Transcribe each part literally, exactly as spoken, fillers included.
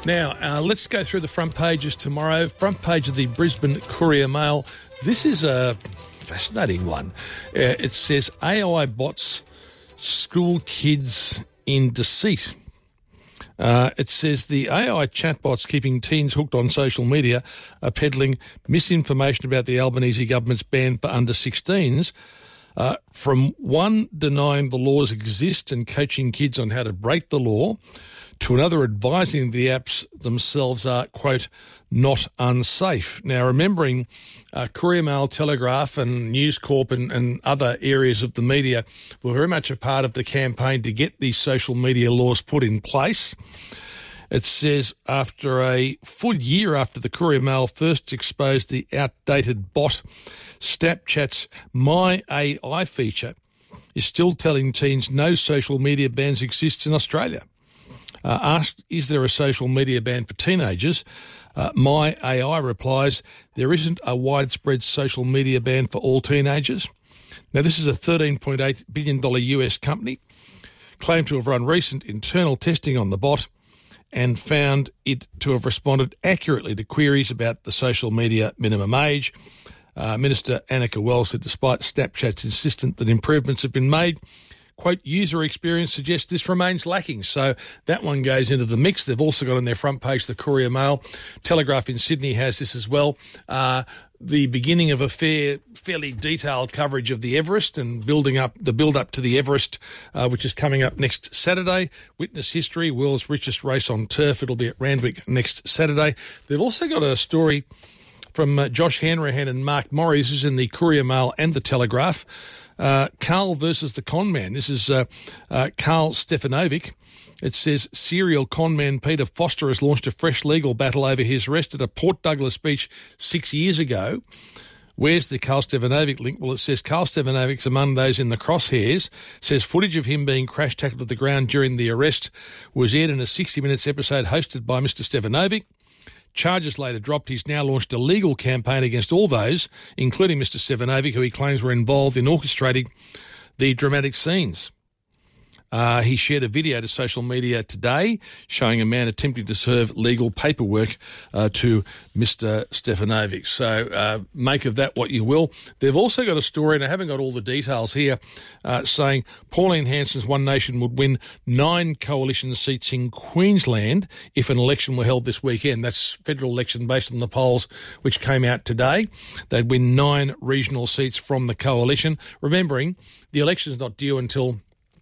Now, uh, let's go through the front pages tomorrow. Front page of the Brisbane Courier Mail. This is a fascinating one. Uh, it says A I bots school kids in deceit. Uh, it says the A I chatbots keeping teens hooked on social media are peddling misinformation about the Albanese government's ban for under sixteens. Uh, from one denying the laws exist and coaching kids on how to break the law, to another advising the apps themselves are, quote, not unsafe. Now, remembering uh, Courier Mail, Telegraph and News Corp and, and other areas of the media were very much a part of the campaign to get these social media laws put in place. It says after a full year after the Courier Mail first exposed the outdated bot, Snapchat's My A I feature is still telling teens no social media bans exist in Australia. Uh, asked, is there a social media ban for teenagers? Uh, My A I replies, there isn't a widespread social media ban for all teenagers. Now, this is a thirteen point eight billion dollars U S company, claimed to have run recent internal testing on the bot and found it to have responded accurately to queries about the social media minimum age. Uh, Minister Annika Wells said despite Snapchat's insistence that improvements have been made, quote, user experience suggests this remains lacking. So that one goes into the mix. They've also got on their front page the Courier Mail. Telegraph in Sydney has this as well. Uh, the beginning of a fair, fairly detailed coverage of the Everest and building up the build-up to the Everest, uh, which is coming up next Saturday. Witness history, world's richest race on turf. It'll be at Randwick next Saturday. They've also got a story from uh, Josh Hanrahan and Mark Morris. This is in the Courier Mail and the Telegraph. Uh, Carl versus the con man. This is uh, uh, Carl Stefanovic. It says serial con man Peter Foster has launched a fresh legal battle over his arrest at a Port Douglas beach six years ago. Where's the Carl Stefanovic link? Well, it says Carl Stefanovic's among those in the crosshairs. It says footage of him being crash tackled to the ground during the arrest was aired in a sixty minutes episode hosted by Mister Stefanovic. Charges later dropped. He's now launched a legal campaign against all those, including Mister Stefanovic, who he claims were involved in orchestrating the dramatic scenes. Uh, he shared a video to social media today showing a man attempting to serve legal paperwork uh, to Mister Stefanovic. So uh, make of that what you will. They've also got a story, and I haven't got all the details here, uh, saying Pauline Hanson's One Nation would win nine coalition seats in Queensland if an election were held this weekend. That's federal election based on the polls which came out today. They'd win nine regional seats from the coalition. Remembering, the election's not due until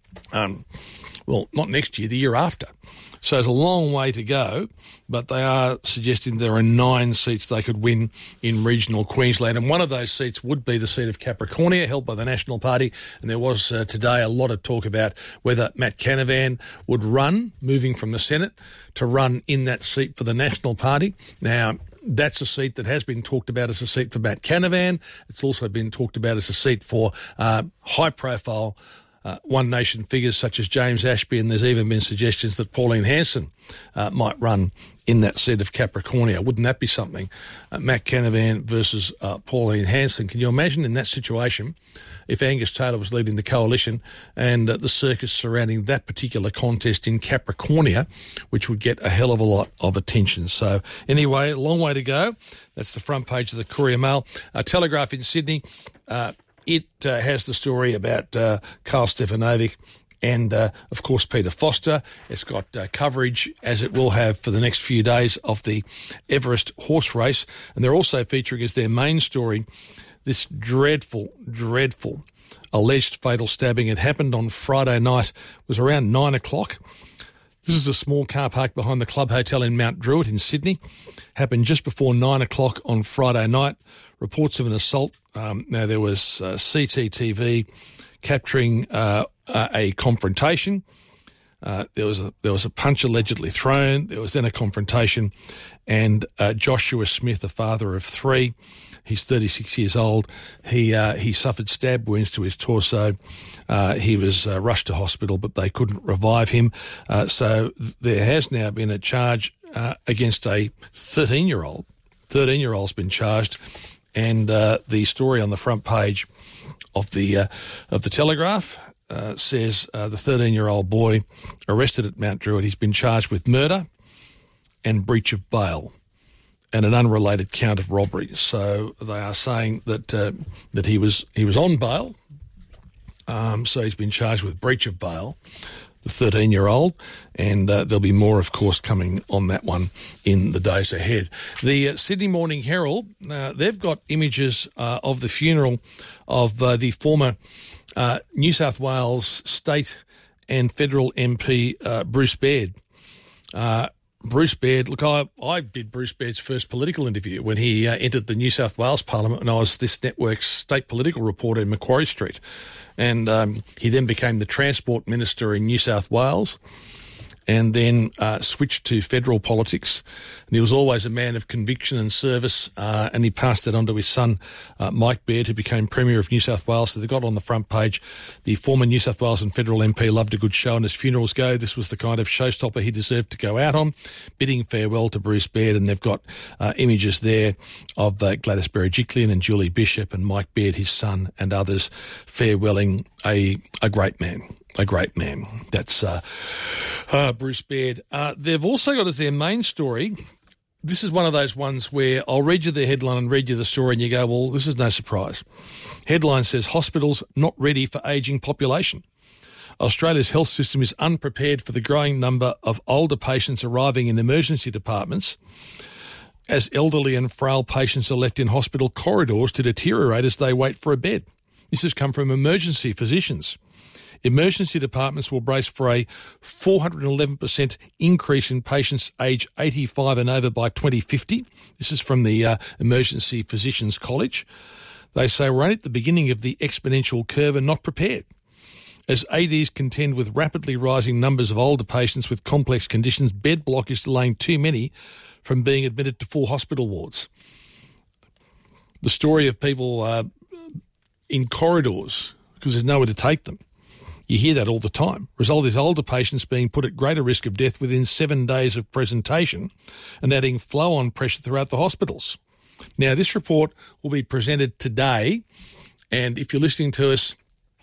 Um, well, not next year, the year after. So it's a long way to go, but they are suggesting there are nine seats they could win in regional Queensland, and one of those seats would be the seat of Capricornia, held by the National Party, and there was uh, today a lot of talk about whether Matt Canavan would run, moving from the Senate, to run in that seat for the National Party. Now, that's a seat that has been talked about as a seat for Matt Canavan. It's also been talked about as a seat for uh, high-profile Uh, One Nation figures such as James Ashby, and there's even been suggestions that Pauline Hanson uh, might run in that seat of Capricornia. Wouldn't that be something? Uh, Matt Canavan versus uh, Pauline Hanson. Can you imagine in that situation if Angus Taylor was leading the coalition and uh, the circus surrounding that particular contest in Capricornia, which would get a hell of a lot of attention. So anyway, a long way to go. That's the front page of the Courier Mail. Uh, Telegraph in Sydney. Uh, It uh, has the story about uh, Carl Stefanovic and, uh, of course, Peter Foster. It's got uh, coverage, as it will have for the next few days, of the Everest horse race. And they're also featuring as their main story this dreadful, dreadful alleged fatal stabbing. It happened on Friday night. It was around nine o'clock. This is a small car park behind the Club Hotel in Mount Druitt in Sydney. Happened just before nine o'clock on Friday night. Reports of an assault. Um, now, there was uh, C C T V capturing uh, a confrontation. Uh, there was a there was a punch allegedly thrown. There was then a confrontation, and uh, Joshua Smith, a father of three, he's thirty-six years old. He uh, he suffered stab wounds to his torso. Uh, he was uh, rushed to hospital, but they couldn't revive him. Uh, so th- there has now been a charge uh, against a thirteen-year-old. thirteen-year-old's been charged. And uh, the story on the front page of the uh, of the Telegraph uh, says uh, the thirteen-year-old boy arrested at Mount Druitt. He's been charged with murder, and breach of bail, and an unrelated count of robbery. So they are saying that uh, that he was he was on bail, um, so he's been charged with breach of bail, the thirteen-year-old, and uh, there'll be more, of course, coming on that one in the days ahead. The uh, Sydney Morning Herald, uh, they've got images uh, of the funeral of uh, the former uh, New South Wales state and federal M P uh, Bruce Baird. Uh, Bruce Baird, look, I, I did Bruce Baird's first political interview when he uh, entered the New South Wales Parliament, and I was this network's state political reporter in Macquarie Street. And um, he then became the Transport Minister in New South Wales, and then uh, switched to federal politics. And he was always a man of conviction and service, uh, and he passed that on to his son, uh, Mike Baird, who became Premier of New South Wales. So they got on the front page, the former New South Wales and federal M P loved a good show, and as funerals go, this was the kind of showstopper he deserved to go out on, bidding farewell to Bruce Baird. And they've got uh, images there of uh, Gladys Berejiklian and Julie Bishop and Mike Baird, his son, and others farewelling a, a great man. A great man. That's uh, uh, Bruce Baird. Uh, they've also got as their main story, this is one of those ones where I'll read you the headline and read you the story and you go, well, this is no surprise. Headline says, hospitals not ready for ageing population. Australia's health system is unprepared for the growing number of older patients arriving in emergency departments as elderly and frail patients are left in hospital corridors to deteriorate as they wait for a bed. This has come from emergency physicians. Emergency departments will brace for a four hundred eleven percent increase in patients aged eighty-five and over by twenty fifty. This is from the uh, Emergency Physicians College. They say we're only at the beginning of the exponential curve and not prepared. As A Ds contend with rapidly rising numbers of older patients with complex conditions, bed block is delaying too many from being admitted to full hospital wards. The story of people uh, in corridors because there's nowhere to take them. You hear that all the time. Result is older patients being put at greater risk of death within seven days of presentation and adding flow-on pressure throughout the hospitals. Now, this report will be presented today, and if you're listening to us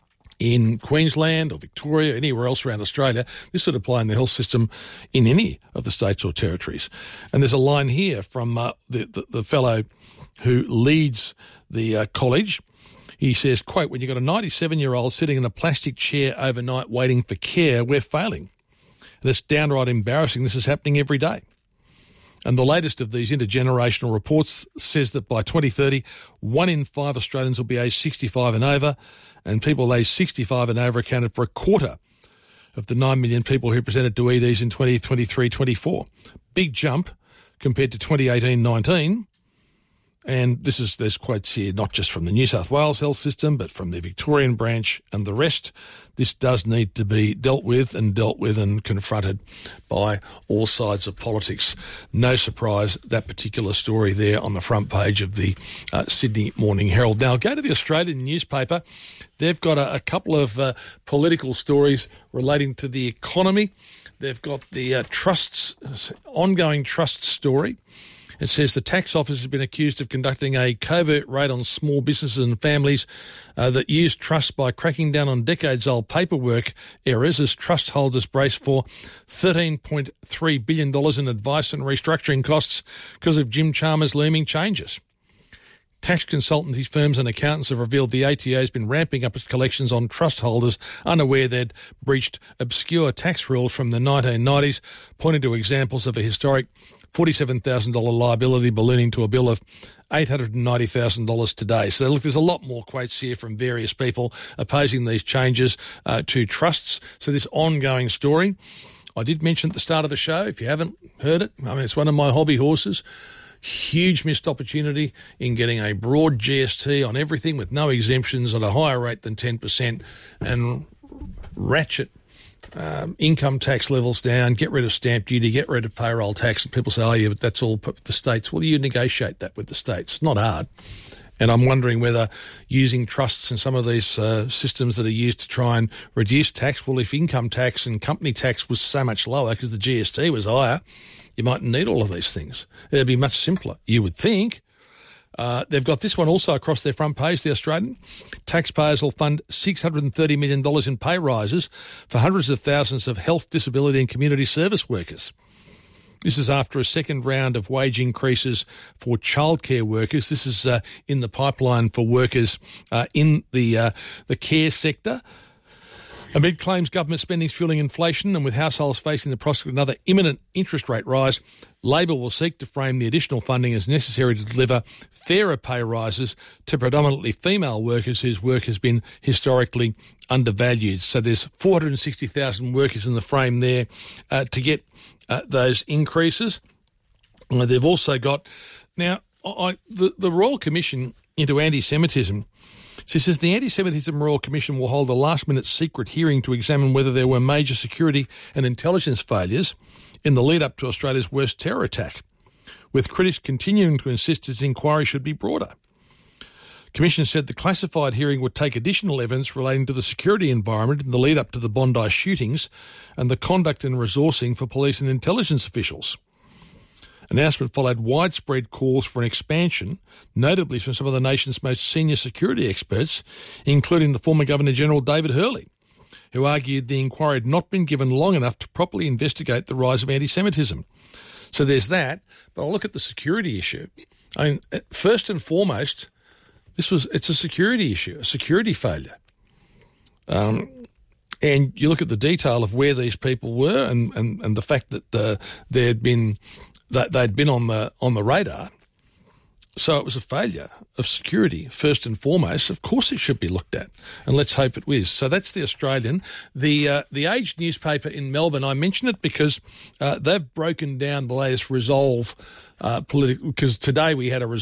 in Queensland or Victoria, anywhere else around Australia, this would apply in the health system in any of the states or territories. And there's a line here from uh, the, the, the fellow who leads the uh, college. He says, quote, when you've got a ninety-seven-year-old sitting in a plastic chair overnight waiting for care, we're failing. And it's downright embarrassing. This is happening every day. And the latest of these intergenerational reports says that by twenty thirty, one in five Australians will be aged sixty-five and over, and people aged sixty-five and over accounted for a quarter of the nine million people who presented to E Ds in twenty twenty-three twenty-four. Big jump compared to twenty eighteen nineteen. And this is, there's quotes here, not just from the New South Wales health system, but from the Victorian branch and the rest. This does need to be dealt with and dealt with and confronted by all sides of politics. No surprise, that particular story there on the front page of the uh, Sydney Morning Herald. Now, go to the Australian newspaper. They've got a, a couple of uh, political stories relating to the economy. They've got the uh, trusts, ongoing trust story. It says the tax office has been accused of conducting a covert raid on small businesses and families uh, that use trusts by cracking down on decades-old paperwork errors as trust holders brace for thirteen point three billion dollars in advice and restructuring costs because of Jim Chalmers' looming changes. Tax consultancy firms and accountants have revealed the A T O has been ramping up its collections on trust holders unaware they'd breached obscure tax rules from the nineteen nineties, pointing to examples of a historic forty-seven thousand dollars liability ballooning to a bill of eight hundred ninety thousand dollars today. So look, there's a lot more quotes here from various people opposing these changes uh, to trusts. So this ongoing story, I did mention at the start of the show, if you haven't heard it, I mean, it's one of my hobby horses. Huge missed opportunity in getting a broad G S T on everything with no exemptions at a higher rate than ten percent and ratchet Um, income tax levels down, get rid of stamp duty, get rid of payroll tax. And people say, oh, yeah, but that's all the states. Well, you negotiate that with the states. Not hard. And I'm wondering whether using trusts and some of these uh, systems that are used to try and reduce tax, well, if income tax and company tax was so much lower because the G S T was higher, you mightn't need all of these things. It'd be much simpler, you would think. Uh, they've got this one also across their front page, The Australian. Taxpayers will fund six hundred thirty million dollars in pay rises for hundreds of thousands of health, disability and community service workers. This is after a second round of wage increases for childcare workers. This is uh, in the pipeline for workers uh, in the uh, the care sector. Amid claims government spending is fueling inflation and with households facing the prospect of another imminent interest rate rise, Labor will seek to frame the additional funding as necessary to deliver fairer pay rises to predominantly female workers whose work has been historically undervalued. So there's four hundred sixty thousand workers in the frame there uh, to get uh, those increases. Uh, they've also got... Now, I, the, the Royal Commission into Anti-Semitism, so it says the Anti-Semitism Royal Commission will hold a last-minute secret hearing to examine whether there were major security and intelligence failures in the lead-up to Australia's worst terror attack, with critics continuing to insist its inquiry should be broader. Commission said the classified hearing would take additional evidence relating to the security environment in the lead-up to the Bondi shootings and the conduct and resourcing for police and intelligence officials. Announcement followed widespread calls for an expansion, notably from some of the nation's most senior security experts, including the former Governor-General David Hurley, who argued the inquiry had not been given long enough to properly investigate the rise of anti-Semitism. So there's that, but I'll look at the security issue. I mean, first and foremost, this was it's a security issue, a security failure. Um, and you look at the detail of where these people were and, and, and the fact that uh, there had been... that they'd been on the on the radar. So it was a failure of security, first and foremost. Of course it should be looked at, and let's hope it is. So that's the Australian. The uh, the Age newspaper in Melbourne, I mention it because uh, they've broken down the latest Resolve uh, political, because today we had a